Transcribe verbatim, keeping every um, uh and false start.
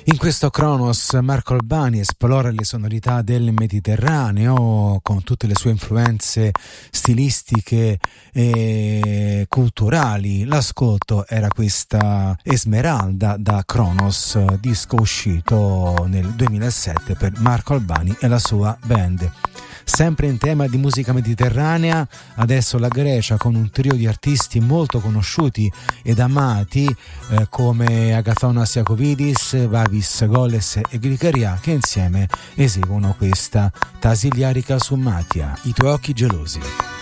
In questo Kronos Marco Albani esplora le sonorità del Mediterraneo con tutte le sue influenze stilistiche e culturali. L'ascolto era questa Esmeralda da Kronos, disco uscito nel duemilasette per Marco Albani e la sua band. Sempre in tema di musica mediterranea, adesso la Grecia con un trio di artisti molto conosciuti ed amati eh, come Agathonas Iacovidis, Vavis Goles e Glicaria, che insieme eseguono questa Tasiliarica Summatia, I tuoi occhi gelosi.